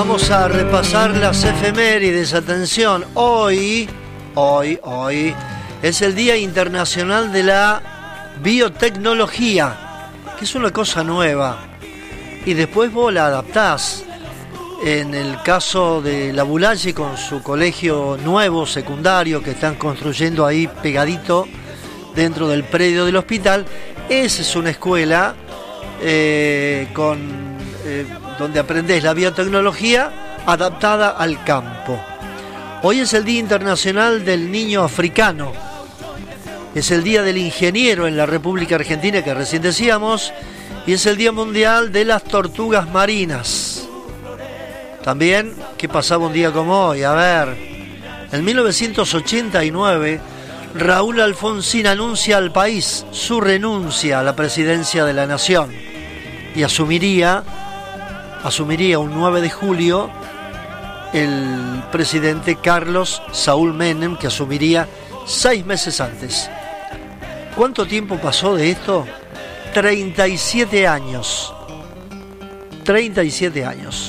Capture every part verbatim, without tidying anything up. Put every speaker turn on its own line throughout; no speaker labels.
Vamos a repasar las efemérides. Atención, hoy, hoy, hoy es el Día Internacional de la Biotecnología, que es una cosa nueva. Y después vos la adaptás. En el caso de La Boulaye, con su colegio nuevo, secundario, que están construyendo ahí pegadito dentro del predio del hospital, esa es una escuela eh, con, eh, donde aprendés la biotecnología adaptada al campo. Hoy es el Día Internacional del Niño Africano. Es el Día del Ingeniero en la República Argentina, que recién decíamos, y es el Día Mundial de las Tortugas Marinas. También, ¿qué pasaba un día como hoy? A ver, en mil novecientos ochenta y nueve, Raúl Alfonsín anuncia al país su renuncia a la presidencia de la Nación y asumiría, asumiría un nueve de julio el presidente Carlos Saúl Menem, que asumiría seis meses antes. ¿Cuánto tiempo pasó de esto? treinta y siete años. treinta y siete años.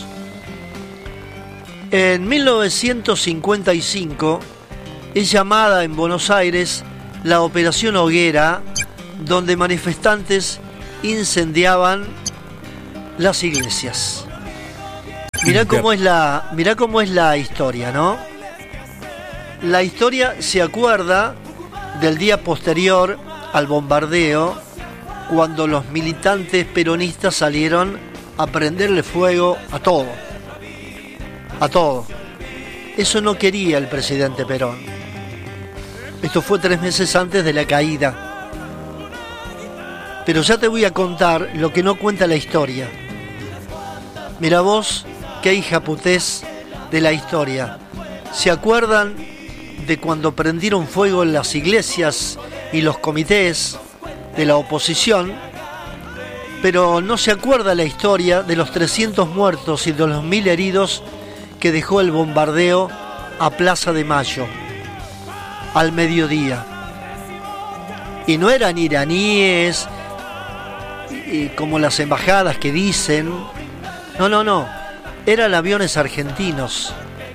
En mil novecientos cincuenta y cinco es llamada en Buenos Aires la Operación Hoguera, donde manifestantes incendiaban las iglesias. Mirá cómo es la, mirá cómo es la historia, ¿no? La historia se acuerda del día posterior al bombardeo, cuando los militantes peronistas salieron a prenderle fuego a todo. A todo. Eso no quería el presidente Perón. Esto fue tres meses antes de la caída. Pero ya te voy a contar lo que no cuenta la historia. Mira vos, qué hijaputés de la historia. ¿Se acuerdan de cuando prendieron fuego en las iglesias y los comités de la oposición? Pero no se acuerda la historia de los trescientos muertos y de los mil heridos que dejó el bombardeo a Plaza de Mayo al mediodía. Y no eran iraníes y como las embajadas que dicen. No, no, no. Eran aviones argentinos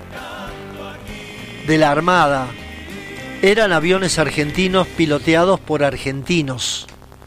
de la Armada. Eran aviones argentinos piloteados por argentinos.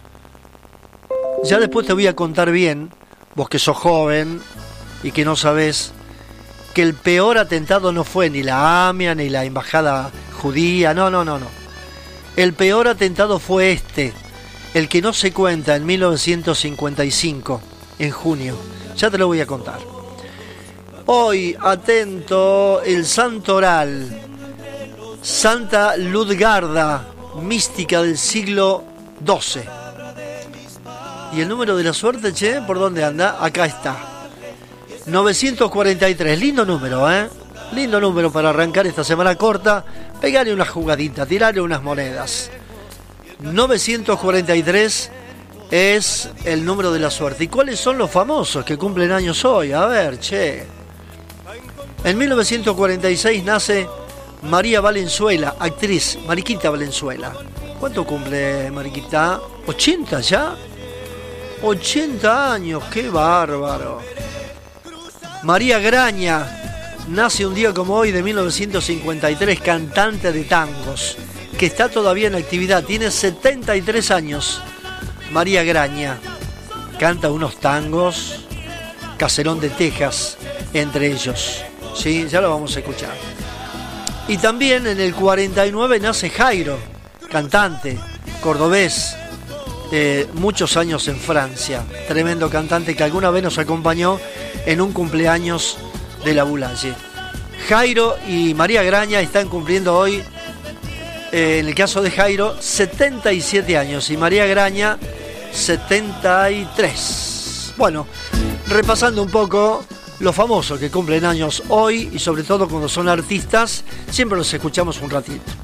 Ya después te voy a contar bien, vos que sos joven y que no sabés, que el peor atentado no fue ni la AMIA ni la embajada judía, no, no, no, no. El peor atentado fue este, el que no se cuenta en mil novecientos cincuenta y cinco, en junio. Ya te lo voy a contar. Hoy, atento, el santoral. Santa Ludgarda, mística del siglo doce. ¿Y el número de la suerte, che? ¿Por dónde anda? Acá está. novecientos cuarenta y tres, lindo número, ¿eh? Lindo número para arrancar esta semana corta. Pegarle una jugadita, tirarle unas monedas. novecientos cuarenta y tres es el número de la suerte. ¿Y cuáles son los famosos que cumplen años hoy? A ver, che. En mil novecientos cuarenta y seis nace María Valenzuela, actriz, Mariquita Valenzuela. ¿Cuánto cumple Mariquita? ¿ochenta ya? ochenta años, qué bárbaro. María Graña nace un día como hoy de mil novecientos cincuenta y tres, cantante de tangos, que está todavía en actividad, tiene setenta y tres años. María Graña canta unos tangos, Caserón de Texas, entre ellos. Sí, ya lo vamos a escuchar. Y también en el cuarenta y nueve nace Jairo, cantante, cordobés, eh, muchos años en Francia, tremendo cantante que alguna vez nos acompañó en un cumpleaños de La Boulaye. Jairo y María Graña están cumpliendo hoy, eh, en el caso de Jairo, setenta y siete años y María Graña, setenta y tres. Bueno, repasando un poco los famosos que cumplen años hoy y sobre todo cuando son artistas, siempre los escuchamos un ratito.